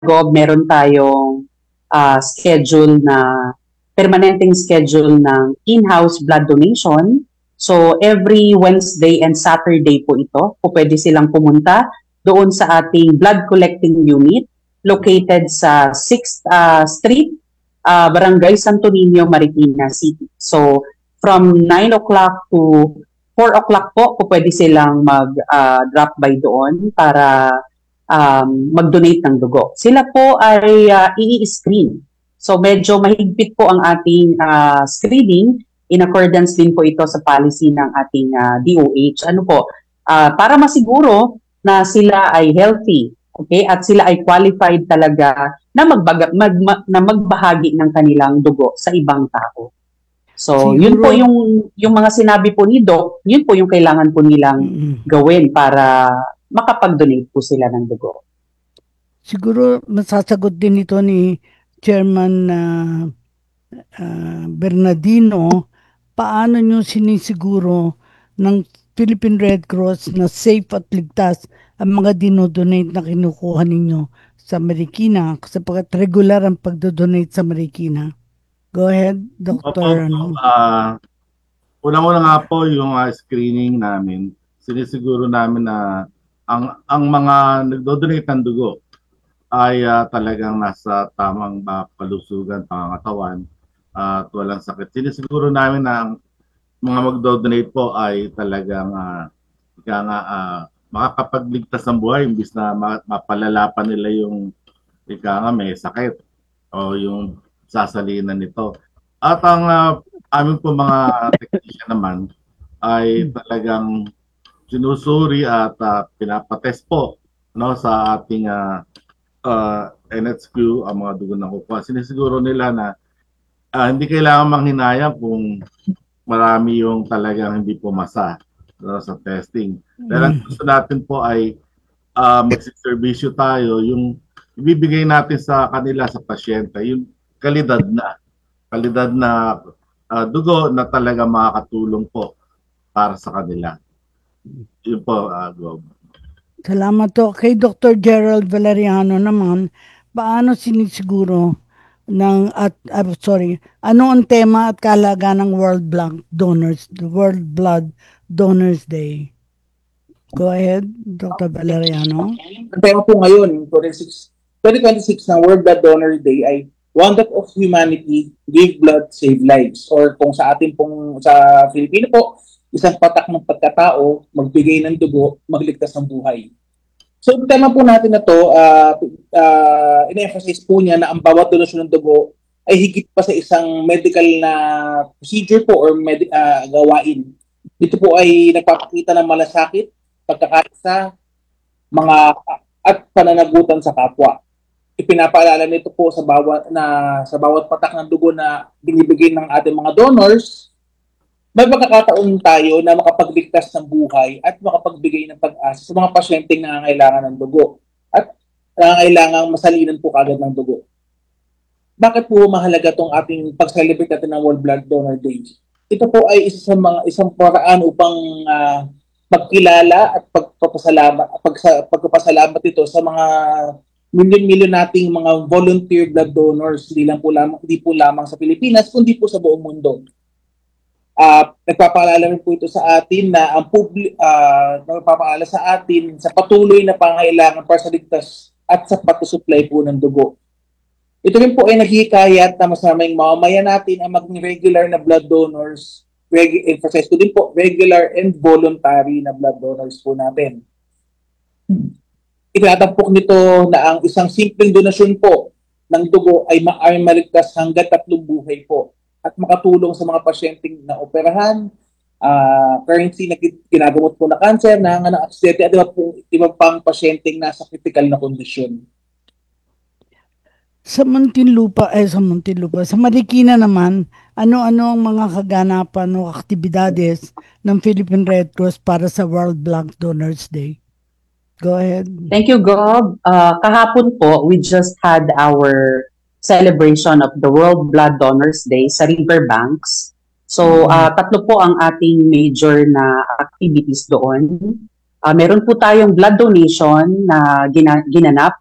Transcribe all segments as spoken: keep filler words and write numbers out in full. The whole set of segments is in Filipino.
Gob, meron tayong ah, schedule na permanenteng schedule ng in-house blood donation. So every Wednesday and Saturday po ito, po pwede silang pumunta doon sa ating blood collecting unit located sa sixth ah, Street, ah, Barangay Santo Niño, Marikina City. So from nine o'clock to four o'clock po, po pwede silang mag-drop by doon para um, mag-donate ng dugo. Sila po ay uh, i-screen. So medyo mahigpit po ang ating uh, screening, in accordance din po ito sa policy ng ating uh, D O H. Ano po, uh, para masiguro na sila ay healthy, okay, at sila ay qualified talaga na magbaga, mag, mag, na magbahagi ng kanilang dugo sa ibang tao. So, Siguro, yun po yung yung mga sinabi po ni Doc, yun po yung kailangan po nilang mm, gawin para makapag-donate po sila ng dugo. siguro masasagot din ito ni Chairman ah, ah, Bernardino, paano nyo sinisiguro ng Philippine Red Cross na safe at ligtas ang mga dinodonate na kinukuha ninyo sa Marikina sapagkat regular ang pagdodonate sa Marikina? Go ahead, Opo, Doctor ano. ah, unang-una nga po yung ah, screening namin, sinisiguro namin na ang ang mga nagdo-donate ng dugo ay ah, talagang nasa tamang ah, kalusugan, pangangatawan at walang sakit. Sinisiguro namin na ang mga magdo-donate po ay talagang uh, ika nga ah, makakapagligtas ng buhay imbis na ma- mapalala pa nila yung ika nga may sakit o yung sasalinan nito. At ang ah, amin po mga technician naman ay talagang sinusuri at uh, pinapatest po no sa ating uh, uh, N H Q ang mga dugo ng kukuha. Sinisiguro nila na uh, hindi kailangan manghinayang kung marami yung talagang hindi pumasa no, sa testing. Dahil ang gusto natin po ay uh, magsiservisyo tayo, yung ibibigay natin sa kanila, sa pasyente, yung kalidad na kalidad na uh, dugo na talaga makakatulong po para sa kanila. Yun po, uh, Gob. Salamat to. Kay Doctor Gerald Valeriano naman, paano sinisiguro ng at ah, sorry, ano ang tema at kahalaga ng World Blood Donors, World Blood Donors Day? Go ahead, Doctor Valeriano. Ang tema po ngayon, twenty twenty-six na World Blood Donor Day ay One Drop of Humanity, Give Blood, Save Lives. Or kung sa atin pong sa Filipino po, isang patak ng pagkatao, magbigay ng dugo, magligtas ng buhay. So, yung tema po natin na to, uh, uh, in-emphasize po niya na ang bawat donasyon ng dugo ay higit pa sa isang medical na procedure po or med- uh, gawain. Dito po ay nagpapakita ng malasakit, pagkakaisa, mga at pananagutan sa kapwa. Ipinapaalala nito po sa bawat na sa bawat patak ng dugo na binibigay ng ating mga donors, may pagkakataon tayo na makapagligtas ng buhay at makapagbigay ng pag-asa sa mga pasyenteng nangangailangan ng dugo at nangangailangang masalinan po kagad ng dugo. Bakit po mahalaga itong ating pag-celebrate natin ng World Blood Donor Day? Ito po ay isa sa mga isang paraan upang uh, pagkilala at pagpapasalamat pag, pagpapasalamat ito sa mga milyon-milyon nating mga volunteer blood donors, hindi lang po lamang, hindi po lamang sa Pilipinas, kundi po sa buong mundo. Uh, nagpapaalala rin po ito sa atin na ang public uh, nagpapaalala sa atin sa patuloy na pangailangan para sa ligtas at sa pag-supply po ng dugo. Ito rin po ay naghihikayat na mas maraming mamamayan natin ang maging regular na blood donors. Reg- emphasize ko din po, regular and voluntary na blood donors po natin. Itinatampok nito na ang isang simpleng donasyon po ng dugo ay maaari maligtas hanggang tatlong buhay po at makatulong sa mga pasyenteng na operahan, uh, currently na ginagamot po na cancer, na ng aksidente at iba, po, iba pang pasyenteng nasa critical na kondisyon. Sa Muntinlupa, eh sa Muntinlupa, sa Marikina naman, ano-ano ang mga kaganapan o aktibidades ng Philippine Red Cross para sa World Blood Donors Day? Go ahead. Thank you, Gob. Uh, kahapon po, we just had our celebration of the World Blood Donors Day sa Riverbanks. So, uh, tatlo po ang ating major na activities doon. Uh, meron po tayong blood donation na gina- ginanap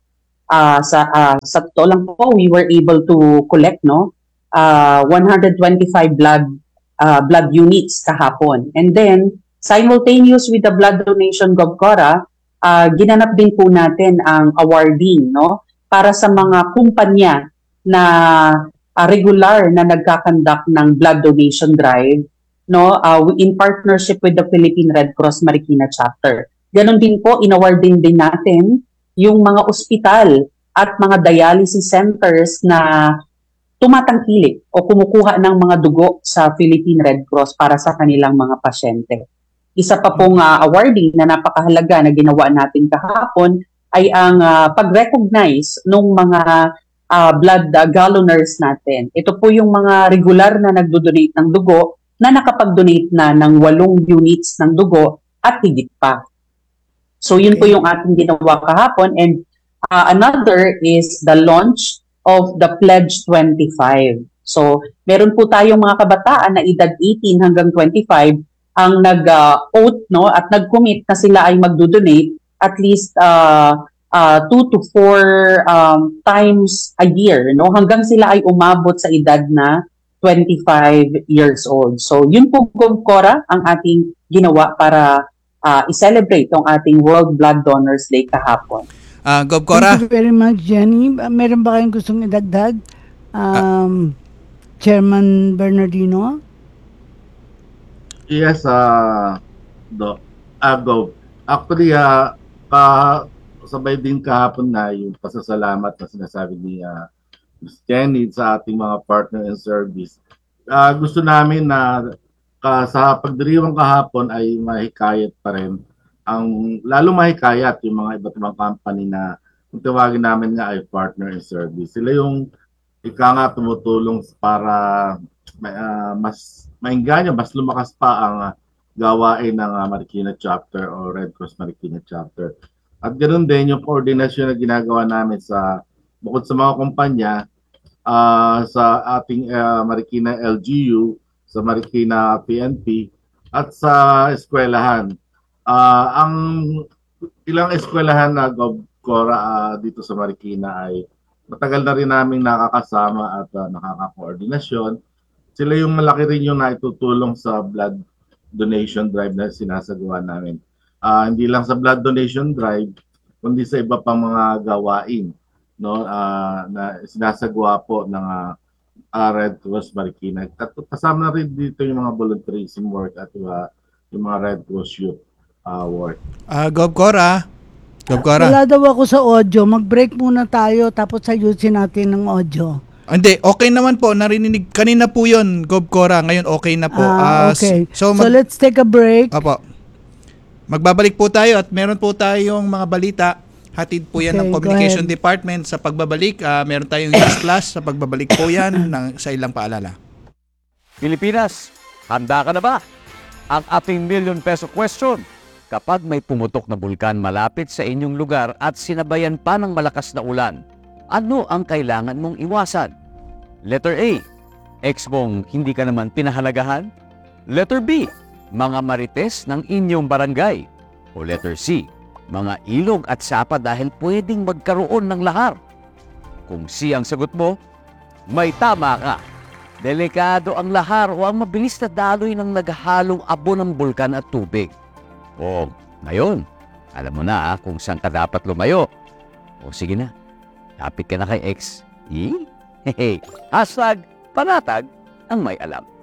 uh, sa uh, sa totoo lang po, we were able to collect no uh, one hundred twenty-five blood uh, blood units kahapon. And then simultaneous with the blood donation, GovCora, uh, ginanap din po natin ang awarding no para sa mga kumpanya na uh, regular na nagkakandak ng blood donation drive no uh, in partnership with the Philippine Red Cross Marikina chapter. Ganon din po, inaward din din natin yung mga ospital at mga dialysis centers na tumatangkilik o kumukuha ng mga dugo sa Philippine Red Cross para sa kanilang mga pasyente. Isa pa pong uh, awarding na napakahalaga na ginawa natin kahapon ay ang uh, pag-recognize ng mga uh, blood uh, galloners natin. Ito po yung mga regular na nagdo-donate ng dugo na nakapag-donate na ng walong units ng dugo at higit pa. So yun po yung ating ginawa kahapon. And uh, another is the launch of the Pledge twenty-five. So meron po tayong mga kabataan na edad eighteen hanggang twenty-five ang nag-oath uh, no, at nag-commit na sila ay magdo-donate at least uh, uh, two to four um, times a year no, hanggang sila ay umabot sa edad na twenty-five years old. So yun po, GovCora, ang ating ginawa para Uh, i-celebrate ang ating World Blood Donors Day kahapon. Uh, GovCora. Thank you very much, Jenny. Uh, meron ba kayong gustong idagdag? Um, uh, Chairman Bernardino? Yes, uh, do, uh, Gov. Actually, uh, uh, sabay din kahapon na yung pasasalamat na sinasabi ni uh, Miz Jenny sa ating mga partner in service. Uh, gusto namin na Uh, sa pagdiriwang kahapon ay mahikayat pa rin ang lalo mahikayat yung mga iba't ibang company na kung tawagin namin nga ay partner in service. Sila yung ika nga tumutulong para uh, mas maingganyo, mas lumakas pa ang uh, gawain ng uh, Marikina chapter o Red Cross Marikina chapter. At ganoon din yung koordinasyon na ginagawa namin sa bukod sa mga kumpanya uh, sa ating uh, Marikina L G U, sa Marikina P N P at sa eskwelahan. Uh, ang ilang eskwelahan na GovCora uh, dito sa Marikina ay matagal na rin naming nakakasama at uh, nakaka-koordinasyon. Sila yung malaki rin yung naitutulong sa blood donation drive na sinasagawa namin. Uh, hindi lang sa blood donation drive, kundi sa iba pang mga gawain no, uh, na sinasagawa po ng uh, Uh, Red Cross Marikina. At kasama na rin dito yung mga volunteerism work at uh, yung mga Red Cross Youth uh, work. Uh, GovCora. GovCora. Wala daw ako sa audio. Mag-break muna tayo tapos ayusin natin ng audio. Hindi, okay naman po. Narinig kanina po yun, GovCora. Ngayon okay na po. Ah, okay. Uh, so, mag- so let's take a break. Opo. Magbabalik po tayo at meron po tayong mga balita. Hatid po yan Okay, ng go Communication ahead. Department sa pagbabalik. Uh, meron tayong news class sa pagbabalik po yan ng, sa ilang paalala. Pilipinas, handa ka na ba? Ang ating million peso question. Kapag may pumutok na bulkan malapit sa inyong lugar at sinabayan pa ng malakas na ulan, ano ang kailangan mong iwasan? Letter A, ex mong hindi ka naman pinahalagahan? Letter B, mga marites ng inyong barangay? O letter C, mga ilog at sapa dahil pwedeng magkaroon ng lahar? Kung C ang sagot mo, may tama ka. Delikado ang lahar o ang mabilis na daloy ng naghahalong abo ng bulkan at tubig. O, ngayon, alam mo na ah, kung saan ka dapat lumayo. O sige na, lapit ka na kay X. Eh? Hehe. Hashtag panatag ang may alam.